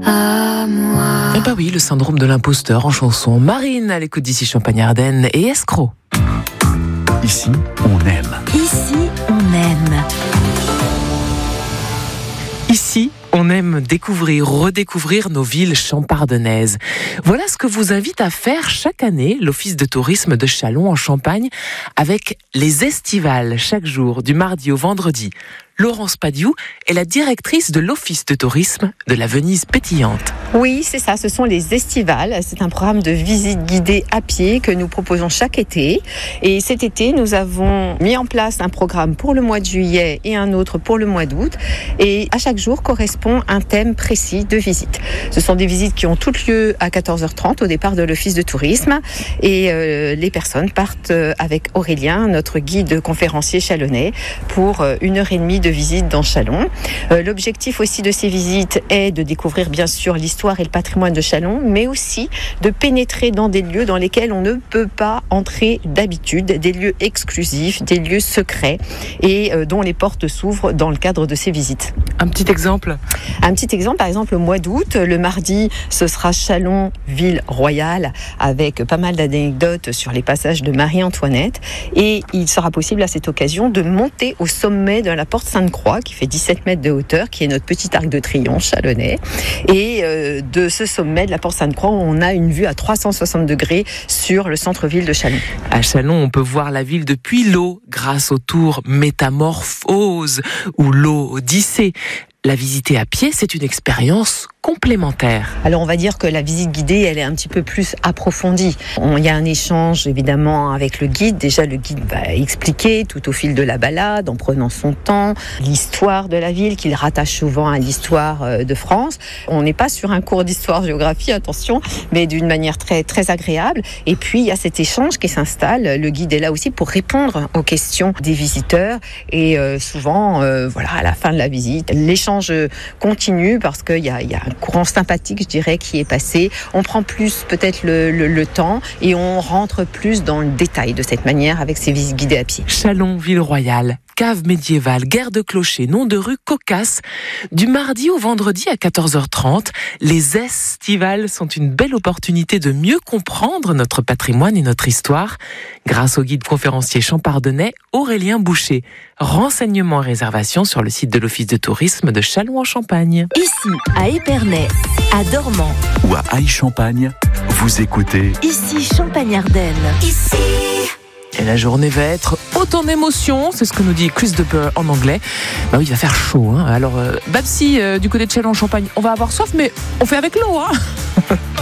à moi. Eh bah oui, le syndrome de l'imposteur en chanson. Marine à l'écoute d'ici Champagne-Ardenne et Escroc. Ici, on aime. Ici, on aime. Ici, on aime découvrir, redécouvrir nos villes champardonnaises. Voilà ce que vous invite à faire chaque année l'Office de tourisme de Châlons en Champagne avec les estivales chaque jour du mardi au vendredi. Laurence Padiou est la directrice de l'Office de tourisme de la Venise pétillante. Oui, c'est ça, ce sont les estivales. C'est un programme de visite guidée à pied que nous proposons chaque été. Et cet été, nous avons mis en place un programme pour le mois de juillet et un autre pour le mois d'août. Et à chaque jour correspond un thème précis de visite. Ce sont des visites qui ont toutes lieu à 14h30 au départ de l'Office de tourisme. Et les personnes partent avec Aurélien, notre guide conférencier chalonnais, pour 1h30 de visite dans Châlons. L'objectif aussi de ces visites est de découvrir bien sûr l'histoire et le patrimoine de Châlons, mais aussi de pénétrer dans des lieux dans lesquels on ne peut pas entrer d'habitude, des lieux exclusifs, des lieux secrets et dont les portes s'ouvrent dans le cadre de ces visites. Un petit exemple ? Un petit exemple, par exemple, au mois d'août, le mardi, ce sera Châlons, ville royale, avec pas mal d'anecdotes sur les passages de Marie-Antoinette. Et il sera possible à cette occasion de monter au sommet de la porte Sainte-Croix, qui fait 17 mètres de hauteur, qui est notre petit arc de triomphe chalonnais. Et de ce sommet de la porte Sainte-Croix, on a une vue à 360 degrés sur le centre-ville de Châlons. À Châlons, on peut voir la ville depuis l'eau grâce au tour Métamorphose ou l'eau Odyssée. La visiter à pied, c'est une expérience complémentaire. Alors on va dire que la visite guidée, elle est un petit peu plus approfondie. Il y a un échange évidemment avec le guide. Déjà le guide va expliquer tout au fil de la balade, en prenant son temps, l'histoire de la ville qu'il rattache souvent à l'histoire de France. On n'est pas sur un cours d'histoire-géographie, attention, mais d'une manière très, très agréable. Et puis il y a cet échange qui s'installe. Le guide est là aussi pour répondre aux questions des visiteurs. Et souvent, voilà, à la fin de la visite, l'échange continue parce qu'il y a un courant sympathique, je dirais, qui est passé. On prend plus peut-être le temps et on rentre plus dans le détail de cette manière avec ces visites guidées à pied. Châlons, ville royale, cave médiévale, guerre de clocher, nom de rue cocasse. Du mardi au vendredi à 14h30, les estivales sont une belle opportunité de mieux comprendre notre patrimoine et notre histoire grâce au guide conférencier champardonnais Aurélien Boucher. Renseignements et réservations sur le site de l'Office de tourisme de Châlons en Champagne. Ici, à Épernay, à Dormans Ou à Aix-Champagne, vous écoutez Ici, Champagne-Ardenne. Ici. Et la journée va être autant d'émotions, c'est ce que nous dit Chris Dupper en anglais. Bah oui, il va faire chaud, hein. Alors, Babsi, du côté de Châlons en Champagne, on va avoir soif, mais on fait avec l'eau, hein.